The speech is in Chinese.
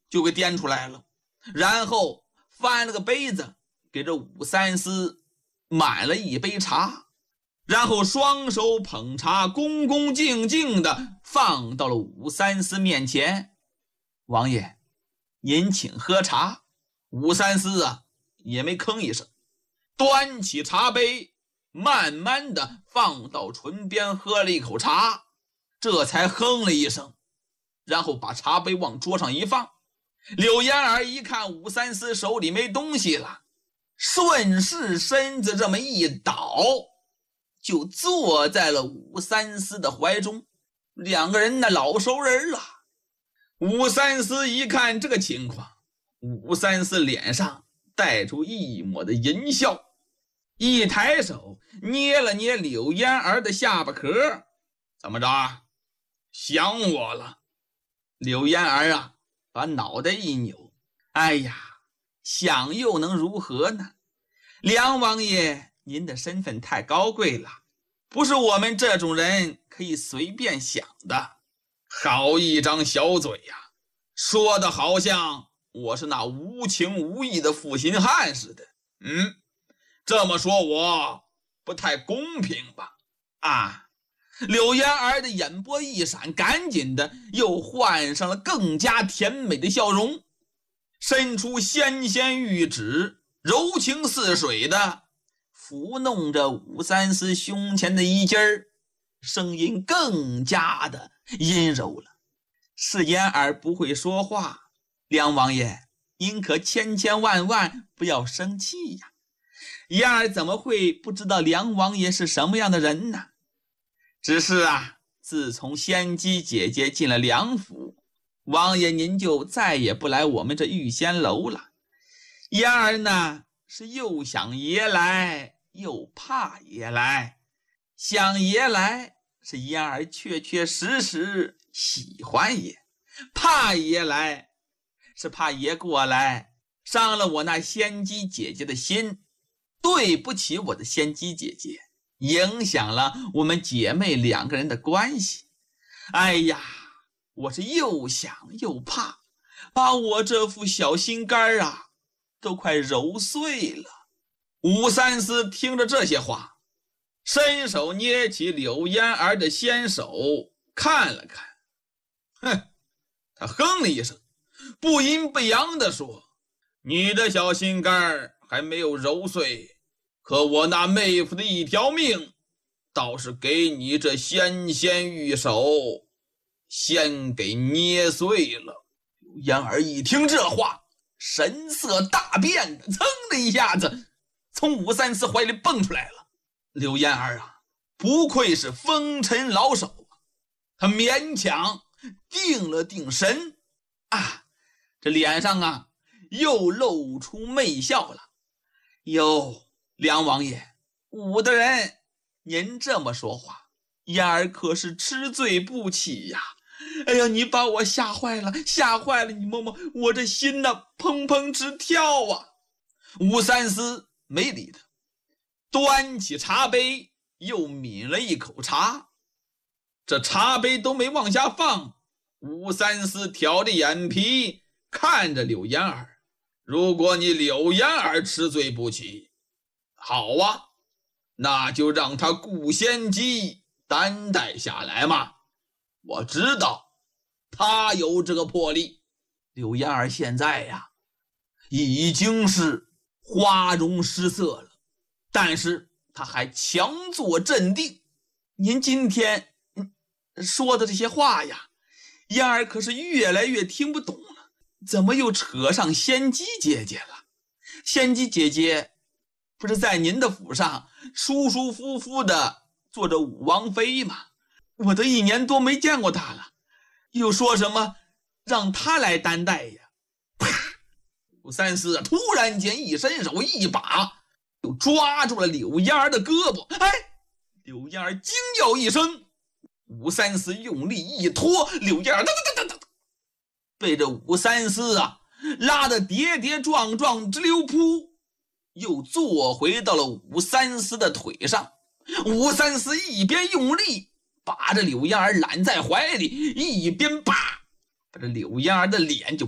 就给掂出来了，然后翻了个杯子，给这武三思满了一杯茶，然后双手捧茶，恭恭敬敬地放到了武三思面前。王爷，您请喝茶。武三思也没吭一声，端起茶杯，慢慢地放到唇边，喝了一口茶，这才哼了一声，然后把茶杯往桌上一放。柳烟儿一看武三思手里没东西了，顺势身子这么一倒，就坐在了武三思的怀中，两个人老熟人了。武三思一看这个情况，武三思脸上带出一抹的淫笑，一抬手捏了捏柳烟儿的下巴壳。怎么着，想我了？柳烟儿把脑袋一扭，哎呀，想又能如何呢？梁王爷，您的身份太高贵了，不是我们这种人可以随便想的。好一张小嘴呀，说的好像我是那无情无义的负心汉似的。这么说我不太公平吧？柳烟儿的眼波一闪，赶紧的又换上了更加甜美的笑容，伸出纤纤玉指，柔情似水的抚弄着武三思胸前的衣襟儿，声音更加的阴柔了。是烟儿不会说话，梁王爷，您可千千万万不要生气呀。烟儿怎么会不知道梁王爷是什么样的人呢？只是自从仙姬姐姐进了梁府，王爷您就再也不来我们这玉仙楼了。烟儿呢，是又想爷来，又怕爷来。想爷来是烟儿确确实实喜欢爷，怕爷来是怕爷过来伤了我那仙姬姐姐的心，对不起我的仙姬姐姐，影响了我们姐妹两个人的关系。哎呀，我是又想又怕，把我这副小心肝都快揉碎了。武三思听着这些话，伸手捏起柳烟儿的纤手看了看，他哼了一声，不阴不阳地说：你的小心肝还没有揉碎，可我那妹夫的一条命倒是给你这纤纤玉手先给捏碎了。柳烟儿一听这话，神色大变的，噌的一下子从武三思怀里蹦出来了。柳烟儿不愧是风尘老手，他勉强定了定神这脸上又露出媚笑了。哟，梁王爷，武大人，您这么说话，燕儿可是吃罪不起呀。哎呀，你把我吓坏了，吓坏了，你摸摸我这心砰砰直跳啊。武三思没理他，端起茶杯又抿了一口茶，这茶杯都没往下放。武三思挑着眼皮看着柳烟儿，如果你柳烟儿吃罪不起，好那就让他顾仙姬担待下来嘛。我知道他有这个魄力。柳烟儿现在已经是花容失色了，但是他还强作镇定。您今天说的这些话燕儿可是越来越听不懂了，怎么又扯上仙姬姐姐了？仙姬姐姐不是在您的府上舒舒服服的做着武王妃吗？我都1年多没见过她了，又说什么让她来担待呀？武三思突然间一伸手，一把就抓住了柳烟儿的胳膊。柳烟儿惊叫一声，武三思用力一拖，柳烟儿被这武三思拉得跌跌撞撞直溜扑，又坐回到了武三思的腿上。武三思一边用力把这柳烟儿揽在怀里，一边把这柳烟儿的脸就